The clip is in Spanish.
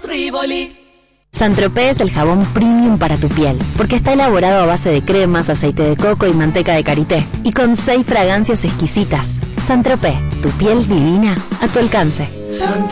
Rivoli. Saint-Tropez es el jabón premium para tu piel, porque está elaborado a base de cremas, aceite de coco y manteca de karité, y con 6 fragancias exquisitas. Saint-Tropez, tu piel divina a tu alcance.